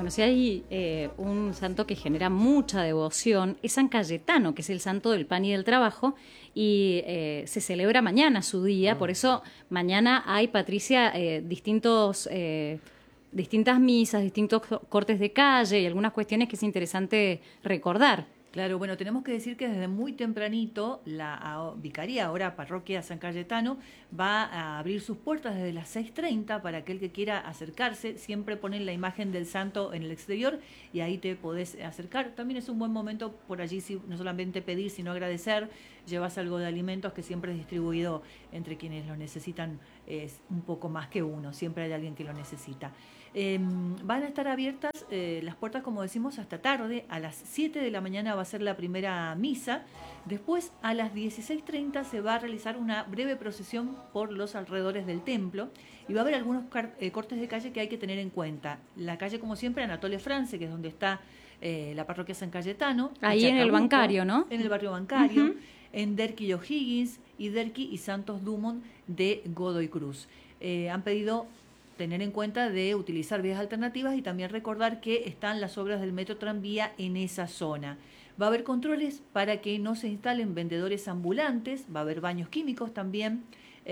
Bueno, si hay un santo que genera mucha devoción, es San Cayetano, que es el santo del pan y del trabajo, y se celebra mañana su día, por eso mañana hay, Patricia, distintas misas, distintos cortes de calle y algunas cuestiones que es interesante recordar. Claro, bueno, tenemos que decir que desde muy tempranito la Vicaría, ahora Parroquia San Cayetano, va a abrir sus puertas desde las 6:30 para aquel que quiera acercarse. Siempre ponen la imagen del santo en el exterior y ahí te podés acercar. También es un buen momento por allí, no solamente pedir, sino agradecer. Llevas algo de alimentos que siempre es distribuido entre quienes lo necesitan, es un poco más que uno, siempre hay alguien que lo necesita. Van a estar abiertas las puertas, como decimos, hasta tarde. A las 7 de la mañana va a ser la primera misa. Después, a las 16:30 se va a realizar una breve procesión por los alrededores del templo y va a haber algunos cortes de calle que hay que tener en cuenta. La calle, como siempre, Anatole France, que es donde está la parroquia San Cayetano. Ahí en el Bancario, ¿no? En el barrio Bancario, en Derqui y O'Higgins, y Derqui y Santos Dumont de Godoy Cruz. Han pedido tener en cuenta de utilizar vías alternativas y también recordar que están las obras del metro tranvía en esa zona. Va a haber controles para que no se instalen vendedores ambulantes, va a haber baños químicos también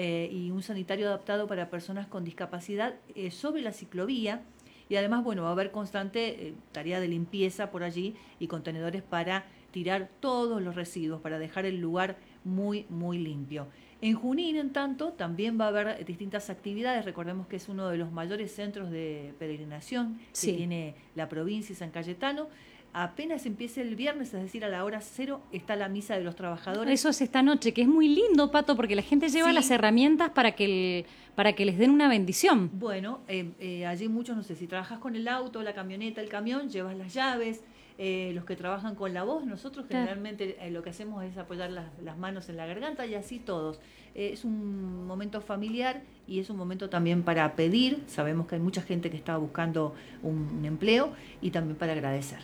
y un sanitario adaptado para personas con discapacidad sobre la ciclovía. Y además, bueno, va a haber constante tarea de limpieza por allí y contenedores para tirar todos los residuos, para dejar el lugar muy, muy limpio. En Junín, en tanto, también va a haber distintas actividades. Recordemos que es uno de los mayores centros de peregrinación que tiene la provincia y San Cayetano. Apenas empiece el viernes, es decir, a la hora 0, está la misa de los trabajadores. Eso es esta noche, que es muy lindo, Pato, porque la gente lleva las herramientas para que les den una bendición. Bueno, allí muchos, no sé, si trabajas con el auto, la camioneta, el camión, llevas las llaves. Los que trabajan con la voz, nosotros generalmente lo que hacemos es apoyar las manos en la garganta y así todos. Es un momento familiar y es un momento también para pedir. Sabemos que hay mucha gente que está buscando un empleo y también para agradecer.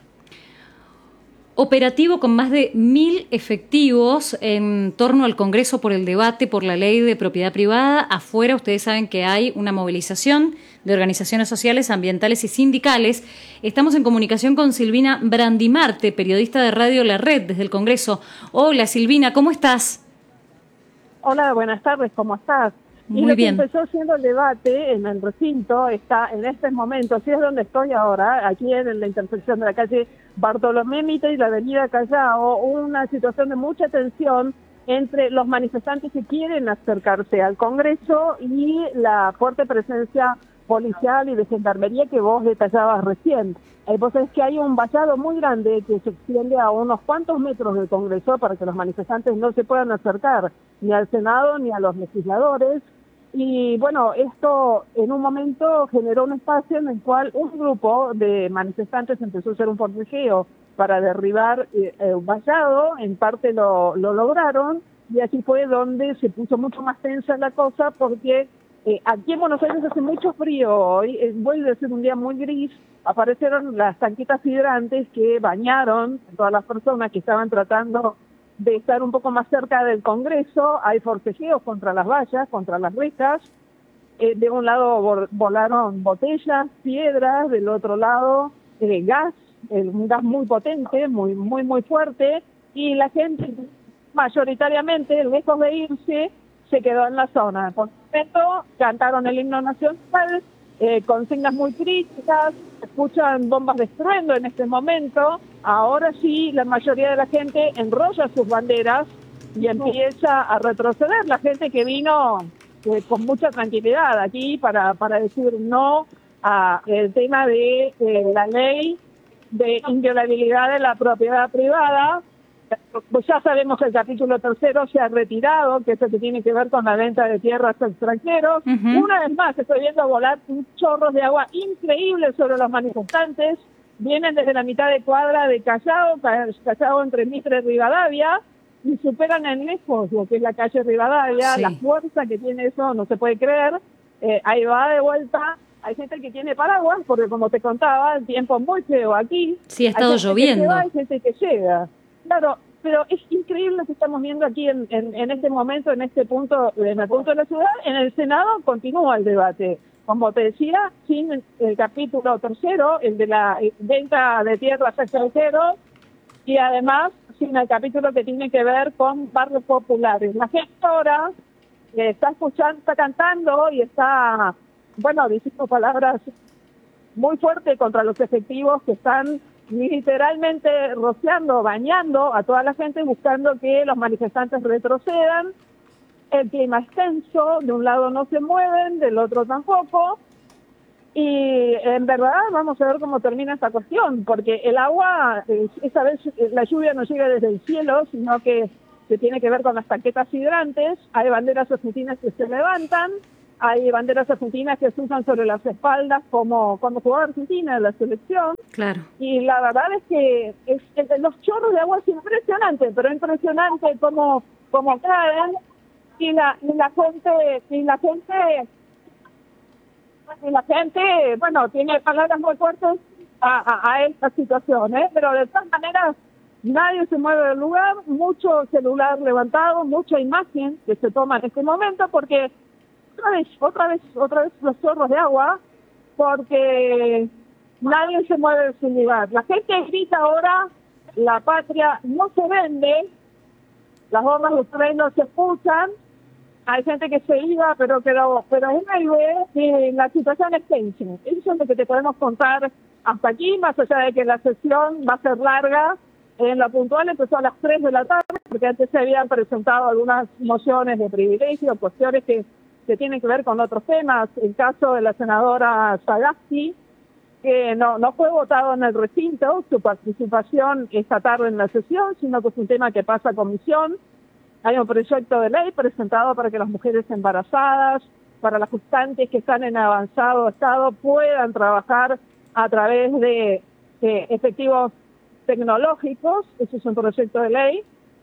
Operativo con más de 1.000 efectivos en torno al Congreso por el debate por la ley de propiedad privada. Afuera ustedes saben que hay una movilización de organizaciones sociales, ambientales y sindicales. Estamos en comunicación con Silvina Brandimarte, periodista de Radio La Red desde el Congreso. Hola Silvina, ¿cómo estás? Hola, buenas tardes, ¿cómo estás? Muy bien. Que empezó siendo el debate en el recinto está en este momento, sí es donde estoy ahora, aquí en la intersección de la calle Bartolomé Mitre y la avenida Callao, una situación de mucha tensión entre los manifestantes que quieren acercarse al Congreso y la fuerte presencia policial y de gendarmería que vos detallabas recién. Vos sabés que hay un vallado muy grande que se extiende a unos cuantos metros del Congreso para que los manifestantes no se puedan acercar ni al Senado ni a los legisladores. Y bueno, esto en un momento generó un espacio en el cual un grupo de manifestantes empezó a hacer un forcejeo para derribar un vallado, en parte lo lograron, y así fue donde se puso mucho más tensa la cosa, porque aquí en Buenos Aires hace mucho frío hoy, vuelve a ser un día muy gris, aparecieron las tanquetas hidrantes que bañaron a todas las personas que estaban tratando de estar un poco más cerca del Congreso. Hay forcejeos contra las vallas, contra las rejas. De un lado volaron botellas, piedras, del otro lado gas, un gas muy potente, muy fuerte, y la gente mayoritariamente, lejos de irse, se quedó en la zona. Por supuesto, cantaron el himno nacional, consignas muy críticas, escuchan bombas de estruendo en este momento. Ahora sí, la mayoría de la gente enrolla sus banderas y empieza a retroceder. La gente que vino con mucha tranquilidad aquí para decir no a el tema de la ley de inviolabilidad de la propiedad privada. Pues ya sabemos que el capítulo 3 se ha retirado, que es el que tiene que ver con la venta de tierras a extranjeros. Una vez más estoy viendo volar chorros de agua increíbles sobre los manifestantes. Vienen desde la mitad de cuadra de Callao entre Mitre y Rivadavia, y superan en lejos lo que es la calle Rivadavia. La fuerza que tiene eso no se puede creer. Ahí va de vuelta. Hay gente que tiene paraguas, porque como te contaba, el tiempo es muy feo aquí. Sí, ha estado lloviendo. Hay gente que llega. Claro, pero es increíble lo que estamos viendo aquí en este momento, en el punto de la ciudad. En el Senado continúa el debate. como te decía, sin el capítulo tercero, el de la venta de tierras a extranjeros, y además sin el capítulo que tiene que ver con barrios populares. La gente ahora está escuchando, está cantando y está, bueno, diciendo palabras muy fuertes contra los efectivos que están literalmente rociando, bañando a toda la gente, buscando que los manifestantes retrocedan. El clima es tenso, de un lado no se mueven, del otro tampoco. Y en verdad vamos a ver cómo termina esta cuestión, porque el agua, esta vez la lluvia no llega desde el cielo, sino que se tiene que ver con las tanquetas hidrantes. Hay banderas argentinas que se levantan, hay banderas argentinas que se usan sobre las espaldas como cuando jugaba Argentina en la selección. Claro. Y la verdad es que los chorros de agua es impresionante, pero impresionante cómo caen. Y la gente, bueno, tiene palabras muy fuertes a esta situación, pero de todas maneras nadie se mueve del lugar, mucho celular levantado, mucha imagen que se toma en este momento, porque otra vez los chorros de agua, porque nadie se mueve de su lugar. La gente grita ahora, la patria no se vende, las bombas de tren no se escuchan. Hay gente que se iba, pero la situación es tensa. Eso es lo que te podemos contar hasta aquí, más allá de que la sesión va a ser larga. En lo puntual empezó a las 3 de la tarde, porque antes se habían presentado algunas mociones de privilegio, cuestiones que tienen que ver con otros temas. El caso de la senadora Sagasti, que no fue votado en el recinto, su participación esta tarde en la sesión, sino que es un tema que pasa a comisión. Hay un proyecto de ley presentado para que las mujeres embarazadas, para las gestantes que están en avanzado estado, puedan trabajar a través de efectivos tecnológicos. Ese es un proyecto de ley.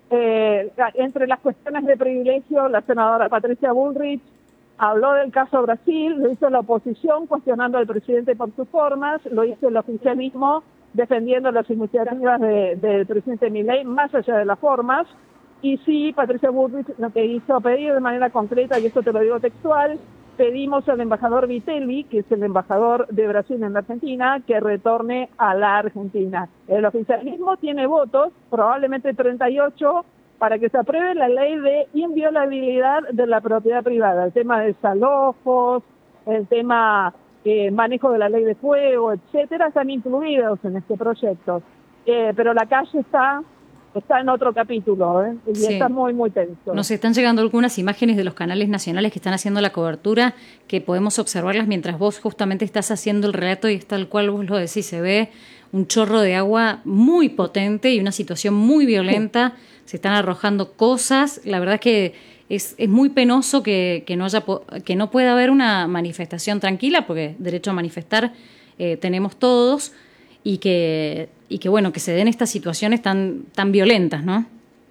Entre las cuestiones de privilegio, la senadora Patricia Bullrich habló del caso Brasil, lo hizo la oposición cuestionando al presidente por sus formas, lo hizo el oficialismo defendiendo las iniciativas del presidente Milei más allá de las formas. Y sí, Patricia Bullrich lo que hizo pedir de manera concreta, y esto te lo digo textual, pedimos al embajador Vitelli, que es el embajador de Brasil en la Argentina, que retorne a la Argentina. El oficialismo tiene votos, probablemente 38, para que se apruebe la ley de inviolabilidad de la propiedad privada. El tema de desalojos, el tema manejo de la ley de fuego, etcétera, están incluidos en este proyecto. Pero la calle está en otro capítulo, y sí, está muy, muy tenso. Nos están llegando algunas imágenes de los canales nacionales que están haciendo la cobertura, que podemos observarlas mientras vos justamente estás haciendo el relato, y es tal cual vos lo decís, se ve un chorro de agua muy potente y una situación muy violenta, sí. Se están arrojando cosas, la verdad es que es muy penoso que no pueda haber una manifestación tranquila, porque derecho a manifestar tenemos todos, y que bueno, que se den estas situaciones tan violentas, ¿no?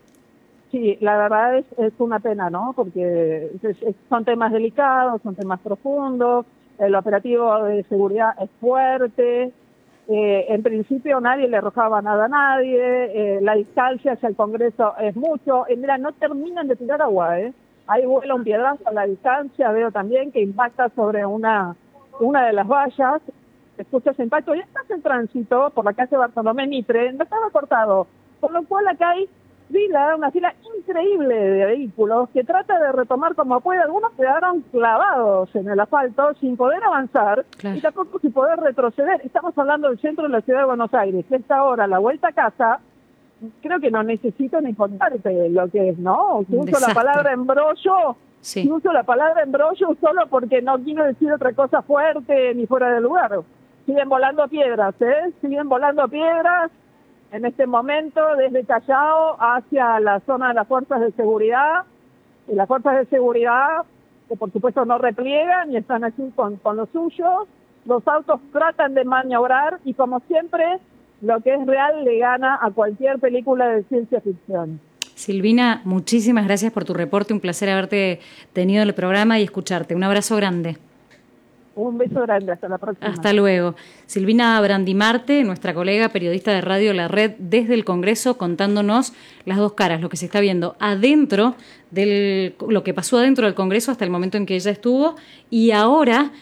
Sí, la verdad es una pena, ¿no? Porque son temas delicados, son temas profundos, el operativo de seguridad es fuerte, en principio nadie le arrojaba nada a nadie, la distancia hacia el Congreso es mucho, mira, no terminan de tirar agua, ahí vuela un piedrazo a la distancia, veo también que impacta sobre una de las vallas, escuchas impacto, ya estás en tránsito por la calle Bartolomé Mitre, no estaba cortado, por lo cual acá hay una fila increíble de vehículos que trata de retomar como puede. Algunos quedaron clavados en el asfalto sin poder avanzar, claro, y tampoco sin poder retroceder. Estamos hablando del centro de la ciudad de Buenos Aires, que esta hora, la vuelta a casa, creo que no necesito ni contarte lo que es, ¿no? Si uso la palabra embrollo, sí. Uso la palabra embrollo solo porque no quiero decir otra cosa fuerte ni fuera de lugar. Siguen volando piedras, siguen volando piedras en este momento desde Callao hacia la zona de las fuerzas de seguridad. Y las fuerzas de seguridad, que por supuesto no repliegan y están aquí con los suyos. Los autos tratan de maniobrar y, como siempre, lo que es real le gana a cualquier película de ciencia ficción. Silvina, muchísimas gracias por tu reporte. Un placer haberte tenido en el programa y escucharte. Un abrazo grande. Un beso grande, hasta la próxima. Hasta luego. Silvina Brandimarte, nuestra colega periodista de Radio La Red desde el Congreso, contándonos las dos caras, lo que se está viendo adentro lo que pasó adentro del Congreso hasta el momento en que ella estuvo, y ahora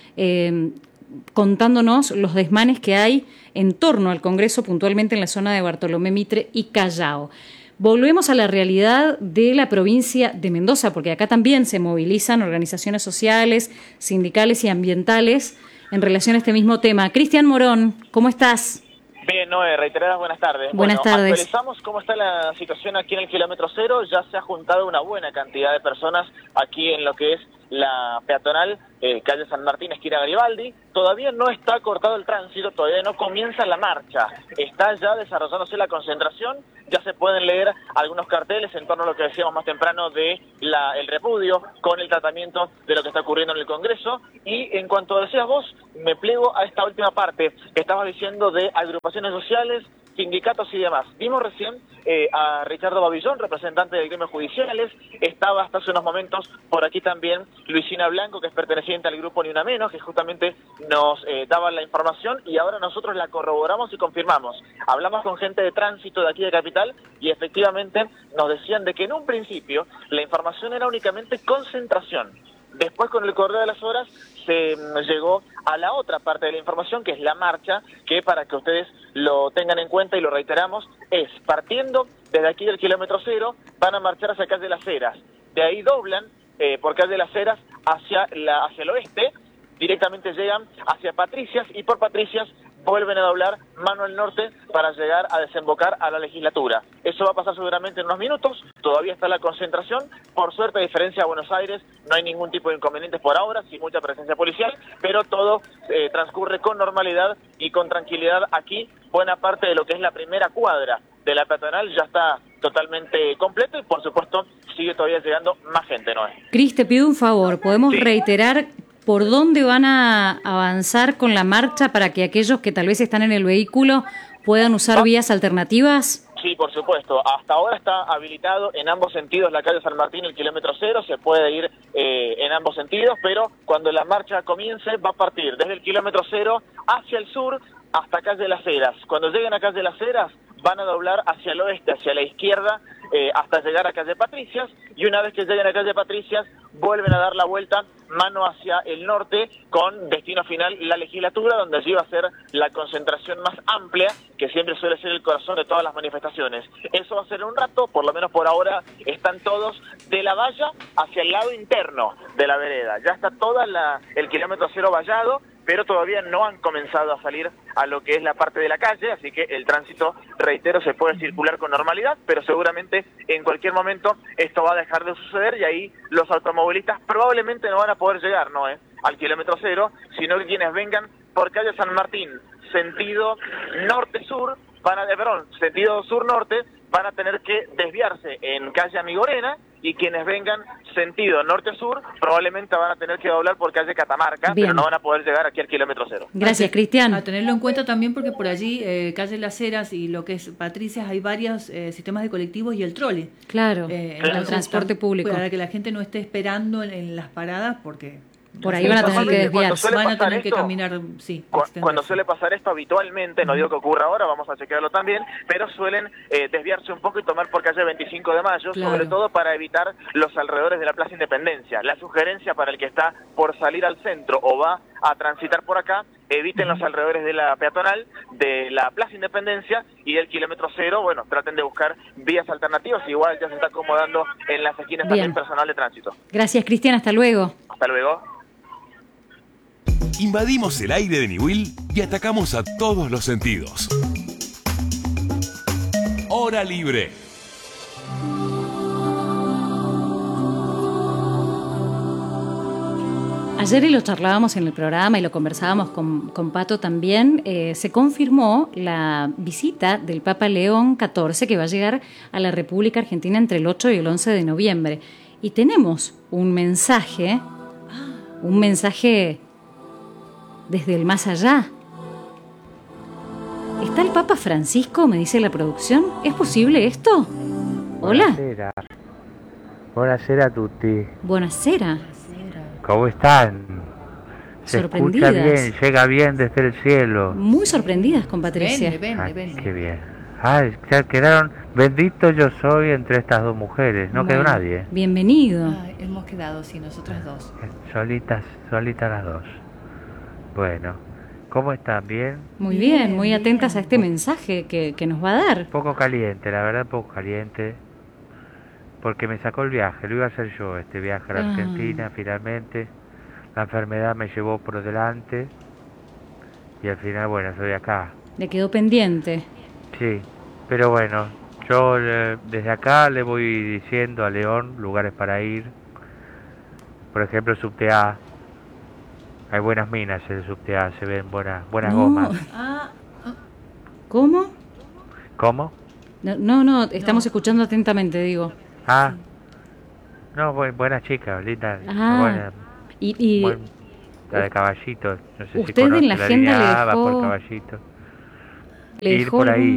contándonos los desmanes que hay en torno al Congreso, puntualmente en la zona de Bartolomé Mitre y Callao. Volvemos a la realidad de la provincia de Mendoza, porque acá también se movilizan organizaciones sociales, sindicales y ambientales en relación a este mismo tema. Cristian Morón, ¿cómo estás? Bien, Noé, reiteradas buenas tardes. Buenas tardes. Actualizamos cómo está la situación aquí en el kilómetro cero. Ya se ha juntado una buena cantidad de personas aquí en lo que es la peatonal, calle San Martín, esquina Garibaldi. Todavía no está cortado el tránsito, todavía no comienza la marcha. Está ya desarrollándose la concentración, ya se pueden leer algunos carteles en torno a lo que decíamos más temprano de el repudio con el tratamiento de lo que está ocurriendo en el Congreso. Y en cuanto decías vos, me plego a esta última parte que estabas diciendo de agrupaciones sociales, sindicatos y demás. Vimos recién a Ricardo Babillón, representante de gremios judiciales. Estaba hasta hace unos momentos por aquí también Luisina Blanco, que es perteneciente al grupo Ni Una Menos, que justamente nos daba la información y ahora nosotros la corroboramos y confirmamos. Hablamos con gente de tránsito de aquí de Capital y efectivamente nos decían de que en un principio la información era únicamente concentración. Después, con el correr de las horas, se llegó a la otra parte de la información, que es la marcha, que para que ustedes lo tengan en cuenta y lo reiteramos, es partiendo desde aquí del kilómetro cero, van a marchar hacia calle Las Heras. De ahí doblan por calle Las Heras hacia el oeste, directamente llegan hacia Patricias y por Patricias vuelven a doblar mano al norte para llegar a desembocar a la legislatura. Eso va a pasar seguramente en unos minutos, todavía está la concentración. Por suerte, a diferencia de Buenos Aires, no hay ningún tipo de inconvenientes por ahora, sin mucha presencia policial, pero todo transcurre con normalidad y con tranquilidad aquí. Buena parte de lo que es la primera cuadra de la peatonal ya está totalmente completo y, por supuesto, sigue todavía llegando más gente, ¿no? Cris, te pido un favor, ¿podemos reiterar por dónde van a avanzar con la marcha para que aquellos que tal vez están en el vehículo puedan usar vías alternativas? Sí, por supuesto. Hasta ahora está habilitado en ambos sentidos la calle San Martín, el kilómetro cero, se puede ir en ambos sentidos, pero cuando la marcha comience va a partir desde el kilómetro cero hacia el sur hasta calle Las Heras. Cuando lleguen a calle Las Heras van a doblar hacia el oeste, hacia la izquierda, hasta llegar a calle Patricias, y una vez que lleguen a calle Patricias vuelven a dar la vuelta mano hacia el norte con destino final la legislatura, donde allí va a ser la concentración más amplia, que siempre suele ser el corazón de todas las manifestaciones. Eso va a ser en un rato, por lo menos por ahora están todos de la valla hacia el lado interno de la vereda. Ya está toda el kilómetro cero vallado, pero todavía no han comenzado a salir a lo que es la parte de la calle, así que el tránsito, reitero, se puede circular con normalidad, pero seguramente en cualquier momento esto va a dejar de suceder y ahí los automovilistas probablemente no van a poder llegar, ¿no? Al kilómetro cero, sino que quienes vengan por calle San Martín, sentido norte-sur, sentido sur-norte, van a tener que desviarse en calle Amigorena, y quienes vengan sentido norte-sur probablemente van a tener que doblar por calle Catamarca. Bien. Pero no van a poder llegar aquí al kilómetro cero. Gracias, Cristian. A tenerlo en cuenta también porque por allí, calle Las Heras y lo que es Patricias, hay varios sistemas de colectivos y el trole. Claro, el transporte público. Para que la gente no esté esperando en las paradas porque... Por ahí van a tener que desviarse. Van a tener que caminar, sí. Cuando suele pasar esto habitualmente, no digo que ocurra ahora, vamos a chequearlo también, pero suelen desviarse un poco y tomar por calle 25 de Mayo, claro, sobre todo para evitar los alrededores de la Plaza Independencia. La sugerencia para el que está por salir al centro o va a transitar por acá, eviten los alrededores de la peatonal, de la Plaza Independencia y del kilómetro cero. Bueno, traten de buscar vías alternativas, igual ya se está acomodando en las esquinas también personal de tránsito. Gracias, Cristian, hasta luego. Hasta luego. Invadimos el aire de Niwil y atacamos a todos los sentidos. Hora libre. Ayer, y lo charlábamos en el programa y lo conversábamos con Pato también, se confirmó la visita del Papa León XIV, que va a llegar a la República Argentina entre el 8 y el 11 de noviembre. Y tenemos un mensaje desde el más allá. ¿Está el Papa Francisco?, me dice la producción. ¿Es posible esto? Hola. Buonasera. Buonasera a tutti. Buonasera. ¿Cómo están? Se sorprendidas. escucha bien, llega bien desde el cielo. Muy sorprendidas con Patricia. Vende. Qué bien. Ay, ya quedaron, bendito yo soy entre estas dos mujeres, no quedó Bueno, nadie. Bienvenido. Hemos quedado, sí, nosotras dos. Solitas las dos. Bueno, ¿cómo están? ¿Bien? Muy bien, muy bien. atentas a este mensaje que nos va a dar. Poco caliente, la verdad, poco caliente. Porque me sacó el viaje, lo iba a hacer yo, este viaje a la Argentina, finalmente. La enfermedad me llevó por delante. Y al final, bueno, estoy acá. Le quedó pendiente. Sí, pero bueno, yo desde acá le voy diciendo a León lugares para ir. Por ejemplo, Subte A. Hay buenas minas en el Subte A, se ven buenas No. gomas. ¿Cómo? ¿Cómo? No, estamos escuchando atentamente, digo. Ah, no, buenas chicas, lindas. Ah, Buena, y la de Caballito, no sé si usted en conoce la la agenda línea le A, va por dejó- Caballito. le ir dejó por ahí.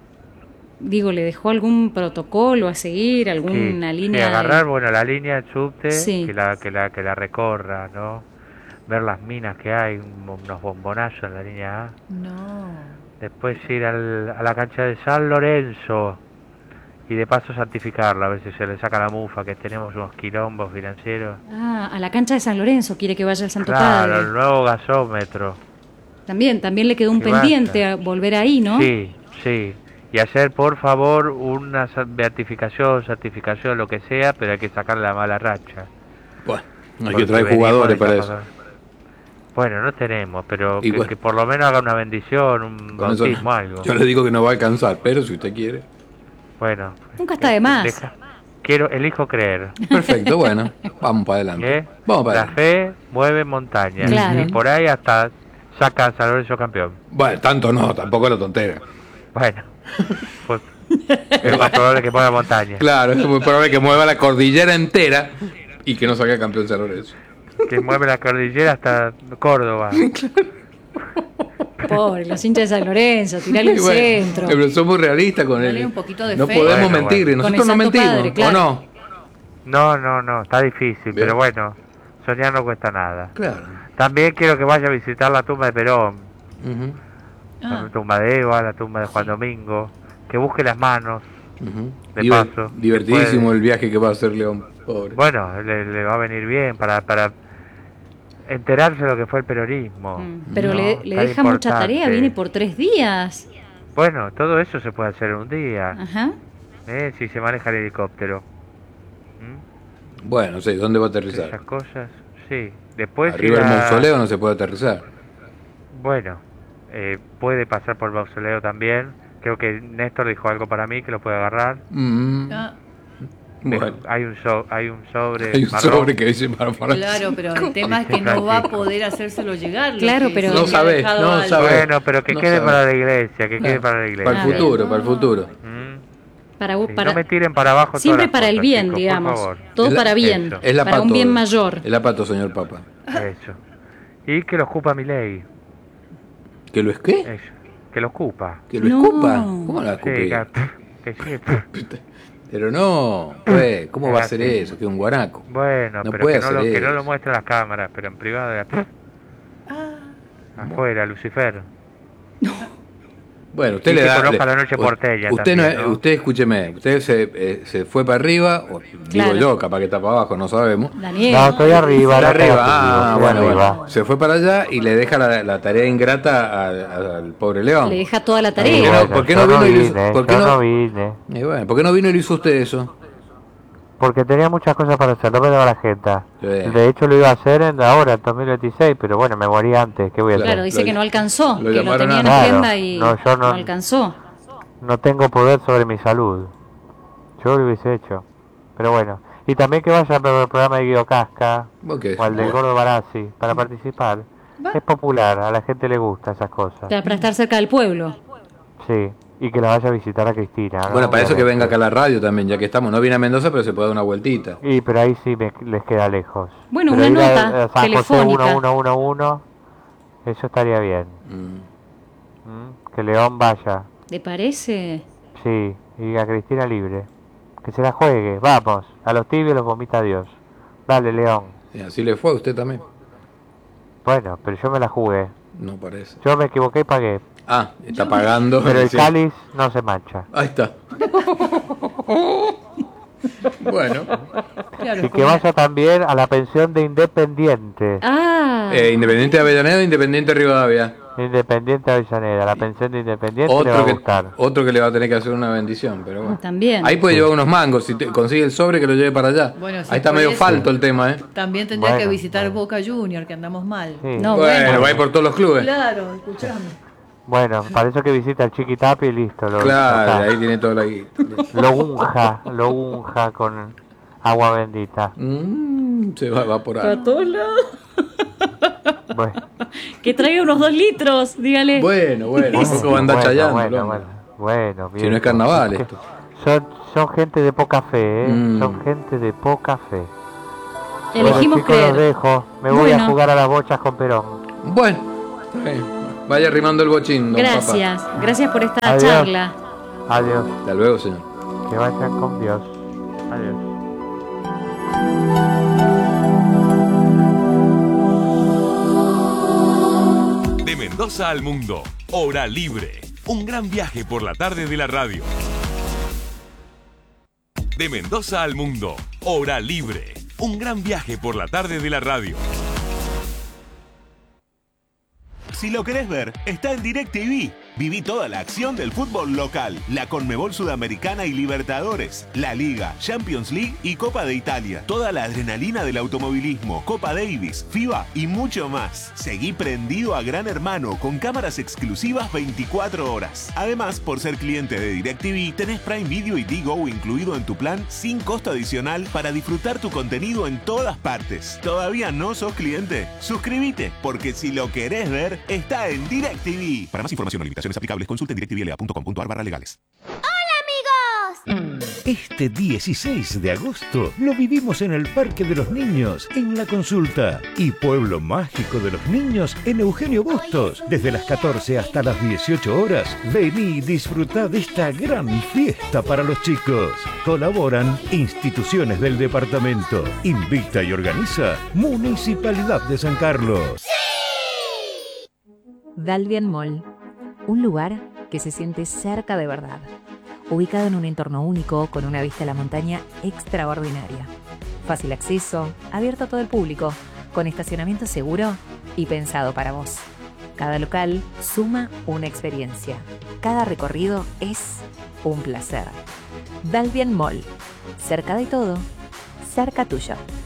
¿le dejó algún protocolo a seguir, Sí, alguna línea? sí, agarrar, bueno, la línea del subte, Sí. que la recorra, ¿no? Ver las minas que hay, unos bombonazos en la línea A. No. Después ir a la cancha de San Lorenzo y de paso santificarla, a ver si se le saca la mufa, que tenemos unos quilombos financieros. Ah, a la cancha de San Lorenzo quiere que vaya el Santo Claro, el Padre. nuevo gasómetro. También le quedó un Que pendiente vaya. a volver ahí, ¿no? Sí, sí. Y hacer, por favor, una beatificación, certificación, lo que sea, pero hay que sacar la mala racha. Bueno, hay Porque que traer venimos jugadores de para esa eso. cosa. Bueno, no tenemos, pero Y bueno. que por lo menos haga una bendición, un Con eso, bautismo, algo. yo le digo que no va a alcanzar, pero si usted quiere. Bueno. Nunca está de más. Elijo creer. Perfecto, bueno, vamos para adelante. ¿Qué? Vamos para La adelante. fe mueve montañas. Claro. Y por ahí hasta saca a San Lorenzo campeón. Bueno, tanto no, tampoco la tontera. Bueno, pues es más probable que mueva montañas. Claro, es muy probable que mueva la cordillera entera y que no salga campeón San Lorenzo. Que mueve la cordillera hasta Córdoba. Pobre, los hinchas de San Lorenzo, tirale un Y bueno, centro. pero somos realistas con Dale él. un poquito de No fe. podemos Bueno, mentir, bueno. nosotros Con no el Santo mentimos, Padre, claro. ¿o no? No, está difícil, Bien. pero bueno, soñar no cuesta nada. Claro. También quiero que vaya a visitar la tumba de Perón, Ujú, la tumba de Eva, la tumba de Juan Domingo, que busque las manos. ujú. De paso, Divertidísimo después- el viaje que va a hacer León, pobre. Bueno, le va a venir bien para enterarse de lo que fue el peronismo. Pero ¿no? le Tan deja mucha tarea, importante. viene por 3 días. Bueno, todo eso se puede hacer en un día, Ajá. si se maneja el helicóptero. Bueno, sí, ¿dónde va a Esas aterrizar? cosas, sí. Después Arriba ir del a- mausoleo no se puede aterrizar. Bueno, puede pasar por el mausoleo también. Creo que Néstor dijo algo para mí que lo puede agarrar. Ah, Bueno, Hay un sobre hay un marrón. sobre que dice para claro, pero el tema es que no va a poder hacérselo llegar. lo Claro, que pero- se No le ha sabés, dejado no algo. sabés. Bueno, pero que No quede sabe. para la iglesia, que quede Claro. para la para iglesia. el futuro, para el futuro. Para, Sí, para, no me tiren para abajo todas siempre las para el cosas, bien, chicos, por digamos. favor. Todo Es la- para bien. eso. Es la Para un pato, bien mayor. Es la pato, señor Papa. Eso. Y que lo escupa mi ley. ¿Que lo es qué? Eso. Que lo escupa. ¿Que lo No. escupa? ¿Cómo lo Sí, escupe? que sí. Pero no, pues, ¿cómo va a ser eso? Que es un guanaco. Bueno, No pero puede que no, hacer que no eso. lo muestre en las cámaras, pero en privado. Afuera, Lucifer. Bueno, usted Y le que da. conozca la noche porteña Usted, también, ¿no? usted escúcheme, usted se fue para arriba, o Claro. digo yo, capaz que está para abajo, no sabemos. Daniel. No, estoy arriba. Para no estoy arriba, estoy bueno, arriba. bueno. Se fue para allá y le deja la tarea ingrata al pobre León. Le deja toda la ¿Por tarea. qué no- por qué no yo vino y lo hizo- vine, por qué yo no- no vine. Y bueno, ¿por qué no vino y le hizo usted eso? Porque tenía muchas cosas para hacer, no me daba la agenda. Sí. De hecho lo iba a hacer ahora, en 2026, pero bueno, me morí antes, ¿qué voy a hacer? Claro, dice Lo- que no alcanzó, lo que lo llamaron tenía en a- agenda Claro, y no, yo no- alcanzó. No tengo poder sobre mi salud. Yo lo hubiese hecho. Pero bueno. Y también que vaya al programa de Guido Casca ¿Vos qué? o al del Gordo Barassi para participar. Es popular, a la gente le gusta esas cosas. Para estar cerca del pueblo. Sí, y que la vaya a visitar a Cristina. ¿no? Bueno, para eso que Obviamente. venga acá a la radio también, ya que estamos. No viene a Mendoza, pero se puede dar una vueltita. Y pero ahí sí les queda lejos. Bueno, Pero una ir nota a San telefónica. José 1111, eso estaría bien. Que León vaya. ¿Le parece? Sí, y a Cristina libre. Que se la juegue, vamos. A los tibios los vomita Dios. Dale, León. Y así le fue a usted también. Bueno, pero yo me la jugué. No parece. Yo me equivoqué y pagué. Ah, está pagando. Pero el Sí. cáliz no se mancha. Ahí está. Bueno. Claro, Y que vaya también a la pensión de Independiente. Ah, Independiente de Avellaneda, Independiente de Rivadavia. Independiente Avellaneda. La pensión de Independiente le va a gustar. Otro que le va a tener que hacer una bendición, pero bueno. también. Ahí puede llevar unos mangos, si consigue el sobre que lo lleve para allá. Bueno, si ahí está por medio eso- falto el tema, También tendría que Bueno, visitar bueno. Boca Junior, que andamos mal. Sí. No, Bueno, va a ir por todos los clubes. Claro, escuchame. Bueno, para eso que visita al Chiquitapi y listo. Claro, está. ahí tiene toda la guita. Lo unja con agua bendita. Se va a evaporar. A todos lados. Bueno, Que traiga unos 2 litros, dígale. Bueno, un poco va a andar chayando. el hombre. bueno, Si no es carnaval esto. Son gente de poca fe, ¿eh? Mm. Son gente de poca fe. Elegimos bueno, chicos, los creer. dejo. Me voy a Bueno. jugar a las bochas con Perón. Bueno, está bien. Vaya arrimando el bochín, don Gracias, gracias por esta Adiós. charla. Adiós. Papá. Hasta luego, señor. Que vayan con Dios. Adiós. De Mendoza al mundo, Hora Libre. Un gran viaje por la tarde de la radio. De Mendoza al mundo, Hora Libre. Un gran viaje por la tarde de la radio. Si lo querés ver, está en DirecTV. Viví toda la acción del fútbol local, la Conmebol Sudamericana y Libertadores, la Liga, Champions League y Copa de Italia. Toda la adrenalina del automovilismo, Copa Davis, FIBA y mucho más. Seguí prendido a Gran Hermano con cámaras exclusivas 24 horas. Además, por ser cliente de DirecTV, tenés Prime Video y Digo incluido en tu plan sin costo adicional para disfrutar tu contenido en todas partes. ¿Todavía no sos cliente? Suscríbete, porque si lo querés ver, está en DirecTV. Para más información o limitaciones aplicables, consulte en directvla.com.ar/legales. Este 16 de agosto lo vivimos en el Parque de los Niños, en La Consulta. Y Pueblo Mágico de los Niños en Eugenio Bustos. Desde las 14 hasta las 18 horas, vení y disfrutá de esta gran fiesta para los chicos. Colaboran instituciones del departamento. Invita y organiza Municipalidad de San Carlos. Dalvian Mall, un lugar que se siente cerca de verdad, ubicado en un entorno único con una vista a la montaña extraordinaria. Fácil acceso, abierto a todo el público, con estacionamiento seguro y pensado para vos. Cada local suma una experiencia. Cada recorrido es un placer. Dalvian Mall, cerca de todo, cerca tuyo.